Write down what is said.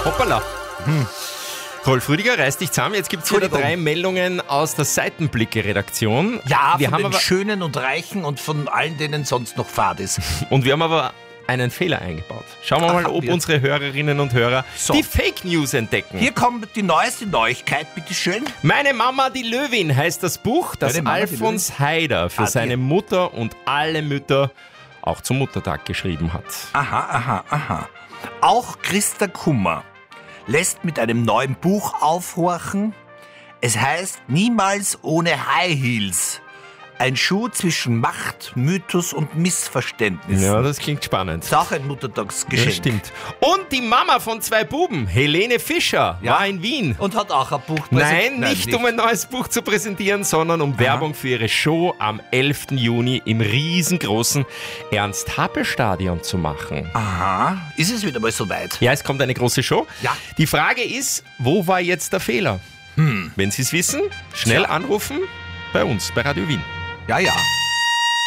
Hoppala. Rolf Rüdiger, reiß dich zusammen. Jetzt gibt es wieder 3 Meldungen aus der Seitenblicke-Redaktion. Ja, wir von den Schönen und Reichen und von allen, denen sonst noch fad ist. Und wir haben aber einen Fehler eingebaut. Schauen wir mal, ob unsere Hörerinnen und Hörer die Fake News entdecken. Hier kommt die neueste Neuigkeit, bitteschön. Meine Mama, die Löwin, heißt das Buch, das Alfons Haider für seine Mutter und alle Mütter auch zum Muttertag geschrieben hat. Aha. Auch Christa Kummer lässt mit einem neuen Buch aufhorchen. Es heißt Niemals ohne High Heels. Ein Schuh zwischen Macht, Mythos und Missverständnissen. Ja, das klingt spannend. Das ist auch ein Muttertagsgeschenk. Ja, stimmt. Und die Mama von 2 Buben, Helene Fischer, war in Wien. Und hat auch ein Buch präsentiert. Nein, nicht um ein neues Buch zu präsentieren, sondern um Werbung für ihre Show am 11. Juni im riesengroßen Ernst-Happel-Stadion zu machen. Aha, ist es wieder mal soweit? Ja, es kommt eine große Show. Ja. Die Frage ist, wo war jetzt der Fehler? Wenn Sie es wissen, schnell anrufen bei uns, bei Radio Wien. Ja.